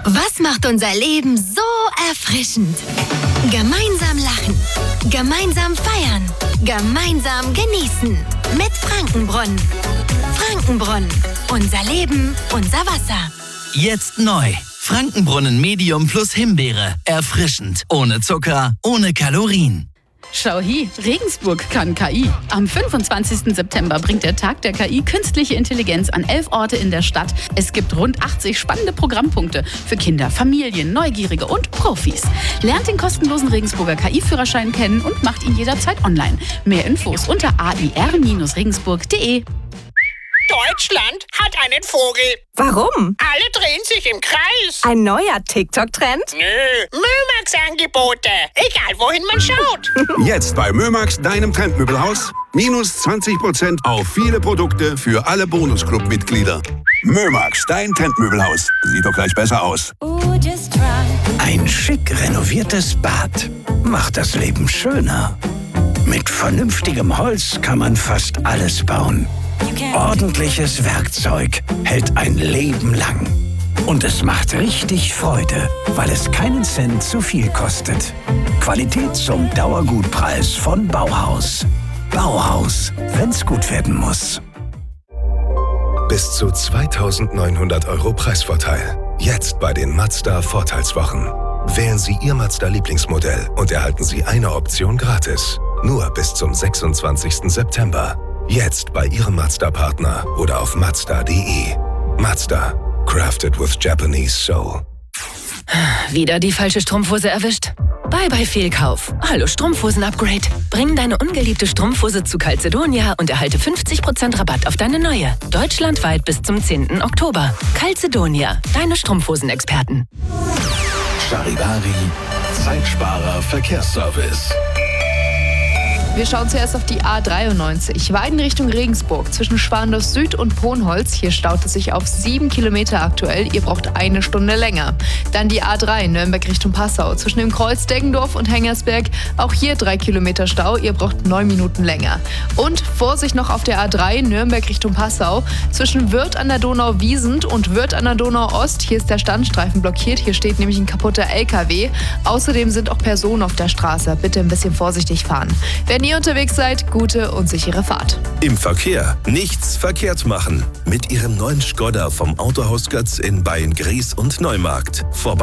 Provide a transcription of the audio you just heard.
Was macht unser Leben so erfrischend? Gemeinsam lachen, gemeinsam feiern, gemeinsam genießen. Mit Frankenbrunnen. Frankenbrunnen. Unser Leben, unser Wasser. Jetzt neu. Frankenbrunnen Medium plus Himbeere. Erfrischend. Ohne Zucker, ohne Kalorien. Schau hier, Regensburg kann KI. Am 25. September bringt der Tag der KI künstliche Intelligenz an 11 Orte in der Stadt. Es gibt rund 80 spannende Programmpunkte für Kinder, Familien, Neugierige und Profis. Lernt den kostenlosen Regensburger KI-Führerschein kennen und macht ihn jederzeit online. Mehr Infos unter air-regensburg.de. Deutschland hat einen Vogel. Warum? Alle drehen sich im Kreis. Ein neuer TikTok-Trend? Nö, Mömax-Angebote. Egal, wohin man schaut. Jetzt bei Mömax, deinem Trendmöbelhaus. Minus 20% auf viele Produkte für alle Bonusclub-Mitglieder. Mömax, dein Trendmöbelhaus. Sieht doch gleich besser aus. Ein schick renoviertes Bad macht das Leben schöner. Mit vernünftigem Holz kann man fast alles bauen. Ordentliches Werkzeug hält ein Leben lang. Und es macht richtig Freude, weil es keinen Cent zu viel kostet. Qualität zum Dauergutpreis von Bauhaus. Bauhaus, wenn's gut werden muss. Bis zu 2.900 € Preisvorteil. Jetzt bei den Mazda-Vorteilswochen. Wählen Sie Ihr Mazda-Lieblingsmodell und erhalten Sie eine Option gratis. Nur bis zum 26. September. Jetzt bei Ihrem Mazda-Partner oder auf Mazda.de. Mazda. Crafted with Japanese Soul. Wieder die falsche Strumpfhose erwischt? Bye Fehlkauf. Hallo Strumpfhosen-Upgrade. Bring deine ungeliebte Strumpfhose zu Calzedonia und erhalte 50% Rabatt auf deine neue. Deutschlandweit bis zum 10. Oktober. Calzedonia, deine Strumpfhosen-Experten. Charivari, Zeitsparer Verkehrsservice. Wir schauen zuerst auf die A93, Weiden Richtung Regensburg, zwischen Schwandorf Süd und Ponholz. Hier staut es sich auf 7 Kilometer aktuell. Ihr braucht eine Stunde länger. Dann die A3, Nürnberg Richtung Passau, zwischen dem Kreuz Deggendorf und Hengersberg. Auch hier 3 Kilometer Stau. Ihr braucht 9 Minuten länger. Und Vorsicht noch auf der A3, Nürnberg Richtung Passau, zwischen Würth an der Donau-Wiesent und Würth an der Donau-Ost. Hier ist der Standstreifen blockiert. Hier steht nämlich ein kaputter LKW. Außerdem sind auch Personen auf der Straße. Bitte ein bisschen vorsichtig fahren. Wenn ihr unterwegs seid, gute und sichere Fahrt. Im Verkehr nichts verkehrt machen. Mit Ihrem neuen Skoda vom Autohaus Götz in Beilngries und Neumarkt. Vorbei